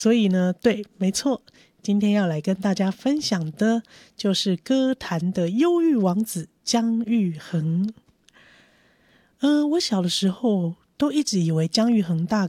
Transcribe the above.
所以呢，对，没错，今天要来跟大家分享的就是歌坛的忧郁王子姜育恒。我小的时候都一直以为姜育恒大